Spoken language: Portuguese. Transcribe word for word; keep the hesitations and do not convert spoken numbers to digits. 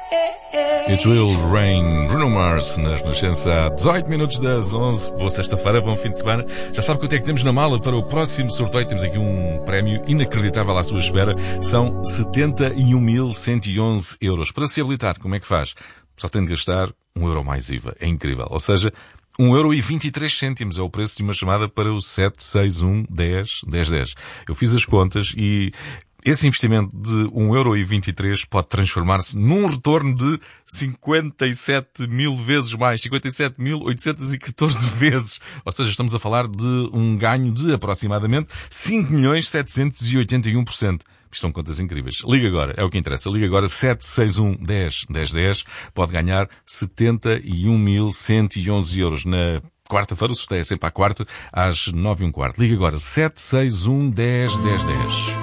It Will Rain, Bruno Mars, na Renascença, há dezoito minutos das onze. Boa sexta-feira, bom fim de semana. Já sabe quanto é que temos na mala para o próximo sorteio. Temos aqui um prémio inacreditável à sua espera. São setenta e um mil cento e onze euros. Para se habilitar, como é que faz? Só tem de gastar um euro mais I V A. É incrível. Ou seja, um euro e vinte e três cêntimos é o preço de uma chamada para o sete seis um, dez, dez, dez. Eu fiz as contas e esse investimento de um euro e vinte e três pode transformar-se num retorno de cinquenta e sete mil vezes mais, cinquenta e sete mil oitocentos e catorze vezes. Ou seja, estamos a falar de um ganho de aproximadamente cinco milhões setecentos e oitenta e um por cento. Isto são contas incríveis. Liga agora, é o que interessa. Liga agora sete seis um, dez, dez, dez. Pode ganhar setenta e um mil cento e onze euros na quarta-feira. O sorteio é sempre à quarta, às nove e um quarto. Liga agora sete seis um, dez, dez, dez.